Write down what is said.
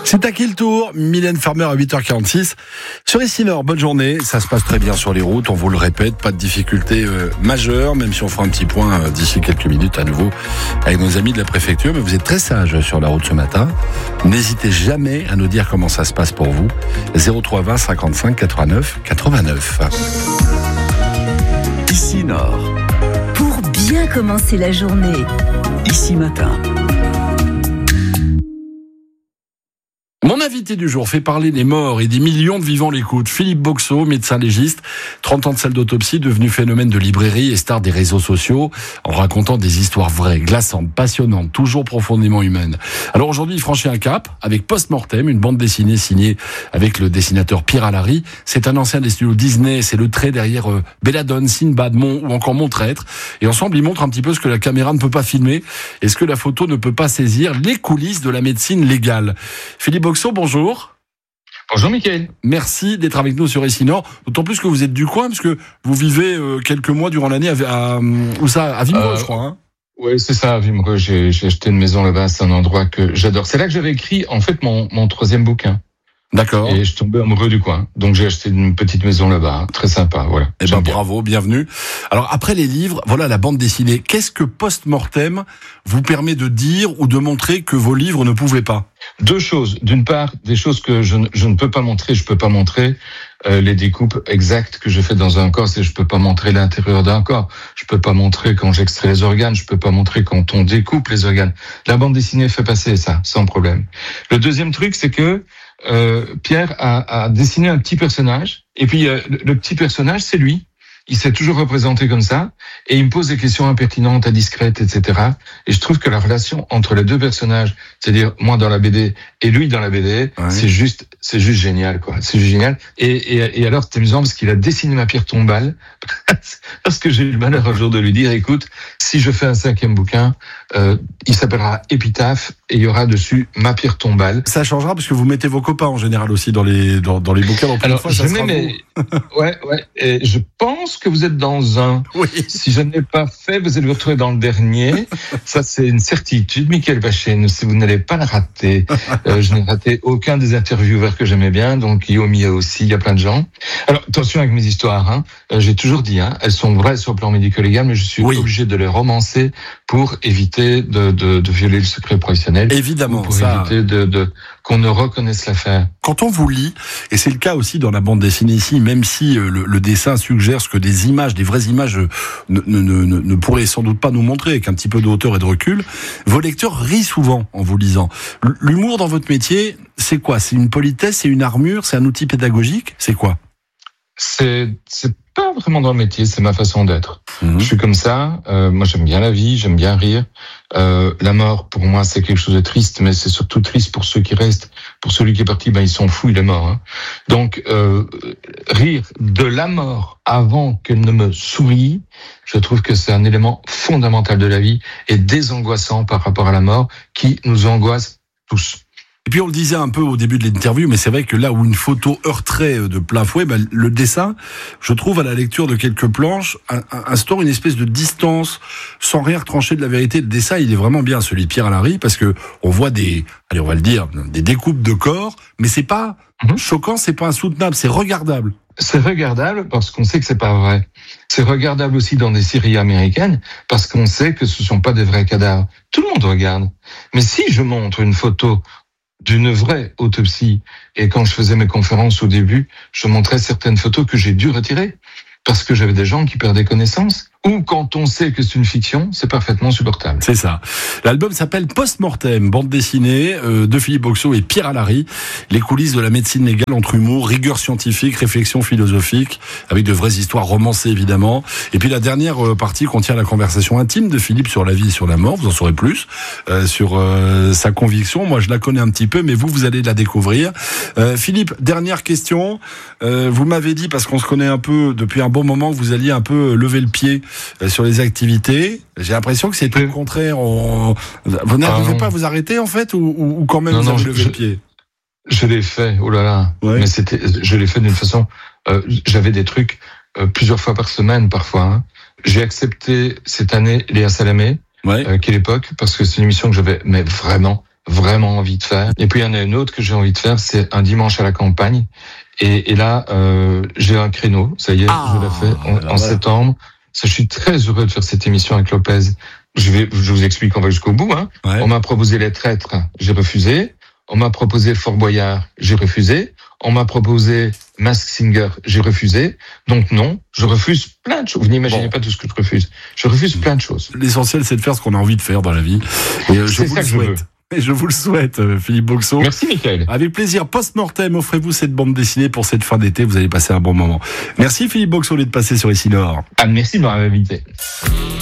C'est à qui le tour? Mylène Farmer à 8h46. Sur ici Nord, bonne journée. Ça se passe très bien sur les routes, on vous le répète. Pas de difficultés majeures, même si on fera un petit point d'ici quelques minutes à nouveau avec nos amis de la préfecture. Mais vous êtes très sages sur la route ce matin. N'hésitez jamais à nous dire comment ça se passe pour vous. 03 20 55 89 89. Ici Nord. Pour bien commencer la journée. Ici Matin. Mon invité du jour fait parler des morts et des millions de vivants l'écoutent. Philippe Boxeau, médecin légiste, 30 ans de salle d'autopsie, devenu phénomène de librairie et star des réseaux sociaux, en racontant des histoires vraies, glaçantes, passionnantes, toujours profondément humaines. Alors aujourd'hui, il franchit un cap avec Post-Mortem, une bande dessinée signée avec le dessinateur Pierre Alary. C'est un ancien des studios Disney, c'est le trait derrière Belladone, Sinbad, ou encore Mon Traître. Et ensemble, il montre un petit peu ce que la caméra ne peut pas filmer et ce que la photo ne peut pas saisir, les coulisses de la médecine légale. Philippe Boxeau, bonjour. Bonjour Mickaël. Merci d'être avec nous sur ici Nord. D'autant plus que vous êtes du coin, parce que vous vivez quelques mois durant l'année à Wimereux, je crois. Hein. Oui, c'est ça, à Wimereux. J'ai acheté une maison là-bas. C'est un endroit que j'adore. C'est là que j'avais écrit en fait mon troisième bouquin. D'accord. Et je tombais amoureux du coin. Donc j'ai acheté une petite maison là-bas. Très sympa, voilà. Eh ben bravo, bienvenue. Alors après les livres, voilà la bande dessinée. Qu'est-ce que Post-Mortem vous permet de dire ou de montrer que vos livres ne pouvaient pas? Deux choses. D'une part, des choses que je ne peux pas montrer. Je peux pas montrer les découpes exactes que je fais dans un corps. Je peux pas montrer l'intérieur d'un corps. Je peux pas montrer quand j'extrais les organes. Je peux pas montrer quand on découpe les organes. La bande dessinée fait passer ça, sans problème. Le deuxième truc, c'est que Pierre a dessiné un petit personnage. Et puis le petit personnage, c'est lui. Il s'est toujours représenté comme ça, et il me pose des questions impertinentes, indiscrètes, etc. Et je trouve que la relation entre les deux personnages, c'est-à-dire moi dans la BD et lui dans la BD, ouais. c'est juste génial, quoi. C'est juste génial. Et alors c'est amusant parce qu'il a dessiné ma pierre tombale, parce que j'ai eu le malheur un jour de lui dire, écoute, si je fais un 5e bouquin, il s'appellera Épitaphe et il y aura dessus ma pierre tombale. Ça changera parce que vous mettez vos copains en général aussi dans les bouquins. Donc alors fois, je mets ouais. Et je pense que vous êtes dans un. Oui. Si je ne l'ai pas fait, vous allez vous retrouver dans le dernier. Ça, c'est une certitude. Mickaël Bachet, si vous n'allez pas le rater. Je n'ai raté aucun des intervieweurs que j'aimais bien. Donc, Yomi aussi, il y a plein de gens. Alors, attention avec mes histoires. Hein. J'ai toujours dit, elles sont vraies sur le plan médico-légal, mais je suis obligé de les romancer pour éviter de violer le secret professionnel. Évidemment. Pour éviter qu'on ne reconnaisse l'affaire. Quand on vous lit, et c'est le cas aussi dans la bande dessinée ici, même si le dessin suggère ce que des vraies images ne pourraient sans doute pas nous montrer, avec un petit peu de hauteur et de recul, vos lecteurs rient souvent en vous lisant. L'humour dans votre métier, c'est quoi? C'est une politesse, c'est une armure, c'est un outil pédagogique? C'est quoi? C'est pas vraiment dans le métier, c'est ma façon d'être. Je suis comme ça, moi j'aime bien la vie, j'aime bien rire. La mort, pour moi, c'est quelque chose de triste, mais c'est surtout triste pour ceux qui restent. Pour celui qui est parti, ils sont fous, il est mort. Hein. Donc, rire de la mort avant qu'elle ne me sourie, je trouve que c'est un élément fondamental de la vie et désangoissant par rapport à la mort qui nous angoisse tous. Et puis on le disait un peu au début de l'interview, mais c'est vrai que là où une photo heurterait de plein fouet, le dessin, je trouve à la lecture de quelques planches, instaure une espèce de distance, sans rien retrancher de la vérité. Le dessin, il est vraiment bien, celui de Pierre Alary, parce que on voit des découpes de corps, mais c'est pas choquant, c'est pas insoutenable, c'est regardable. C'est regardable parce qu'on sait que c'est pas vrai. C'est regardable aussi dans des séries américaines parce qu'on sait que ce sont pas des vrais cadavres. Tout le monde regarde. Mais si je montre une photo d'une vraie autopsie, et quand je faisais mes conférences au début, je montrais certaines photos que j'ai dû retirer parce que j'avais des gens qui perdaient connaissance. Ou quand on sait que c'est une fiction, c'est parfaitement supportable. C'est ça. L'album s'appelle Post-Mortem, bande dessinée de Philippe Boxeau et Pierre Alary. Les coulisses de la médecine légale entre humour, rigueur scientifique, réflexion philosophique, avec de vraies histoires romancées évidemment. Et puis la dernière partie contient la conversation intime de Philippe sur la vie et sur la mort. Vous en saurez plus sur sa conviction. Moi, je la connais un petit peu, mais vous allez la découvrir. Philippe, dernière question. Vous m'avez dit, parce qu'on se connaît un peu depuis un bon moment, que vous alliez un peu lever le pied sur les activités. J'ai l'impression que c'est tout le contraire. Vous n'arrivez pas à vous arrêter en fait, ou quand même vous avez levé le pied? Je l'ai fait, oh là là. Ouais. Mais je l'ai fait d'une façon. J'avais des trucs plusieurs fois par semaine parfois. Hein. J'ai accepté cette année Léa Salamé, qui est l'époque, parce que c'est une émission que j'avais mais vraiment vraiment envie de faire. Et puis il y en a une autre que j'ai envie de faire, c'est un dimanche à la campagne. Et là, j'ai un créneau, ça y est, je l'ai fait en septembre. Ça, je suis très heureux de faire cette émission avec Lopez. Je vous explique, on va jusqu'au bout. Ouais. On m'a proposé Les Traîtres, j'ai refusé. On m'a proposé Fort Boyard, j'ai refusé. On m'a proposé Masked Singer, j'ai refusé. Donc non, je refuse plein de choses. Vous n'imaginez pas tout ce que je refuse. Je refuse plein de choses. L'essentiel, c'est de faire ce qu'on a envie de faire dans la vie. Et je vous le souhaite. Et je vous le souhaite, Philippe Boxeau. Merci, Michael. Avec plaisir. Post-mortem, offrez-vous cette bande dessinée pour cette fin d'été. Vous allez passer un bon moment. Merci, Philippe Boxeau, d'être passé sur Ici Nord. Merci de m'avoir invité.